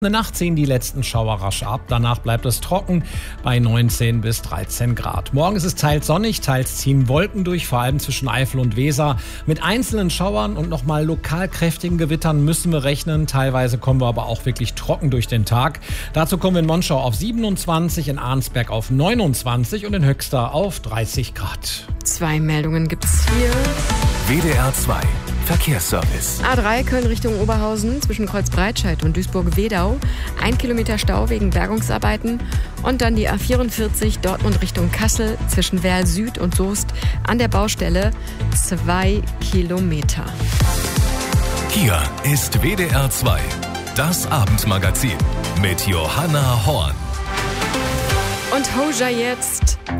In der Nacht ziehen die letzten Schauer rasch ab, danach bleibt es trocken bei 19 bis 13 Grad. Morgen ist es teils sonnig, teils ziehen Wolken durch, vor allem zwischen Eifel und Weser. Mit einzelnen Schauern und nochmal lokal kräftigen Gewittern müssen wir rechnen. Teilweise kommen wir aber auch wirklich trocken durch den Tag. Dazu kommen wir in Monschau auf 27, in Arnsberg auf 29 und in Höxter auf 30 Grad. 2 Meldungen gibt's hier. WDR 2 Verkehrsservice. A3 Köln Richtung Oberhausen zwischen Kreuzbreitscheid und Duisburg-Wedau. 1 Kilometer Stau wegen Bergungsarbeiten. Und dann die A44 Dortmund Richtung Kassel zwischen Werl Süd und Soest an der Baustelle 2 Kilometer. Hier ist WDR 2, das Abendmagazin mit Johanna Horn. Und Hoja jetzt